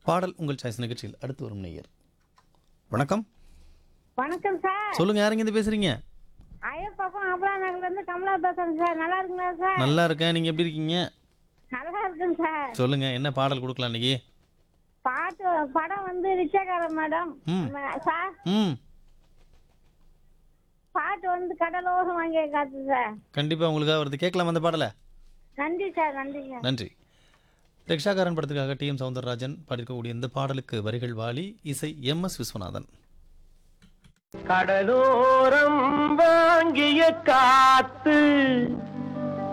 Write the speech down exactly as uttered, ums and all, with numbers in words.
பாடல் உங்கள் சாய்ஸ் நிகழ்ச்சியில் அடுத்து வரும் நேயர். வணக்கம். வணக்கம் சார். சொல்லுங்க, யாருங்க இருந்து பேசுறீங்க? ஐயப்பாக்கம் அபலா நகர்ல இருந்து கமலா பேசுறேன் சார். நல்லா இருக்குங்களா சார்? நல்லா இருக்கேன், நீங்க எப்படி இருக்கீங்க? நல்லா இருக்குங்க சார். சொல்லுங்க, என்ன பாடல் கொடுக்கலாம் இன்னைக்கு? பாட்டு படம் வந்து ரிச்சக்காரன் மேடம். ம். சார் ம் பாட்டு வந்து கடலோரம் வாங்கிய காத்து சார். கண்டிப்பா உங்களுக்காக வருது, கேட்கலாம் அந்த பாடலை. நன்றி சார். நன்றி சார். நன்றி. ரிக்ஷாக்காரன் படத்துக்காக டி எம் சௌந்தரராஜன் பாடியிருக்கக்கூடிய இந்த பாடலுக்கு வரிகள் வாலி, இசை எம் எஸ் விஸ்வநாதன். கடலோரம் வாங்கிய காத்து